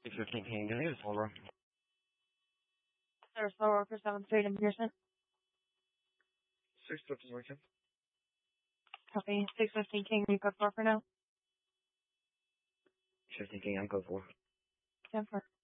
615 King, can I get a slower? There's slow worker 7th Street in Pearson. 615 working. Copy. 615 King, you code 4 for now. 15 King, I'm code 4. 10 4.